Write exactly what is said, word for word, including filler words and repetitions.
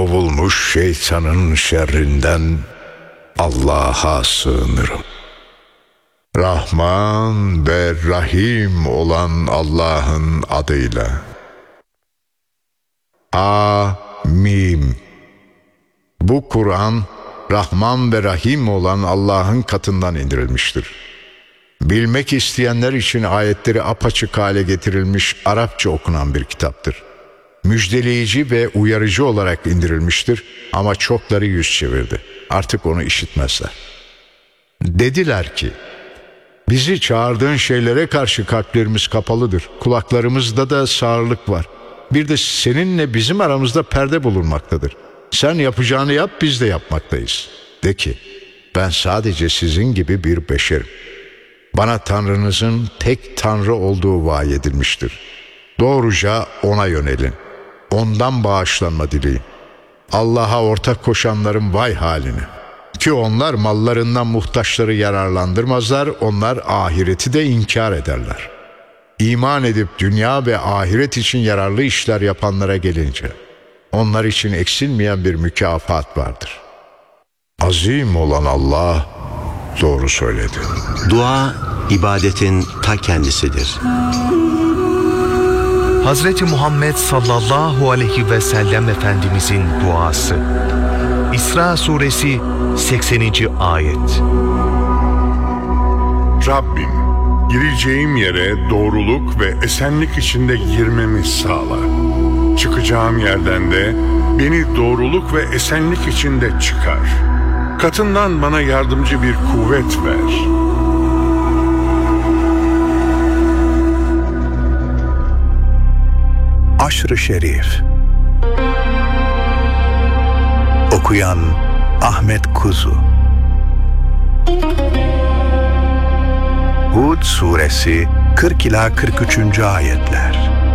kovulmuş şeytanın şerrinden Allah'a sığınırım. Rahman ve Rahim olan Allah'ın adıyla. Amin. Bu Kur'an, Rahman ve Rahim olan Allah'ın katından indirilmiştir. Bilmek isteyenler için ayetleri apaçık hale getirilmiş Arapça okunan bir kitaptır. Müjdeleyici ve uyarıcı olarak indirilmiştir ama çokları yüz çevirdi. Artık onu işitmezler. Dediler ki, bizi çağırdığın şeylere karşı kalplerimiz kapalıdır. Kulaklarımızda da sağırlık var. Bir de seninle bizim aramızda perde bulunmaktadır. Sen yapacağını yap, biz de yapmaktayız. De ki, ben sadece sizin gibi bir beşerim. Bana Tanrınızın tek Tanrı olduğu vahy edilmiştir. Doğruca ona yönelin. Ondan bağışlanma dileyin. Allah'a ortak koşanların vay haline. Ki onlar mallarından muhtaçları yararlandırmazlar, onlar ahireti de inkar ederler. İman edip dünya ve ahiret için yararlı işler yapanlara gelince, onlar için eksilmeyen bir mükafat vardır. Azim olan Allah doğru söyledi. Dua, ibadetin ta kendisidir. Hazreti Muhammed sallallahu aleyhi ve sellem Efendimizin duası. İsra suresi sekseninci ayet. Rabbim, gireceğim yere doğruluk ve esenlik içinde girmemi sağla. Çıkacağım yerden de beni doğruluk ve esenlik içinde çıkar. Katından bana yardımcı bir kuvvet ver. Aşr-ı Şerif. Okuyan Ahmet Kuzu. Hud suresi kırk ila kırk üçüncü ayetler.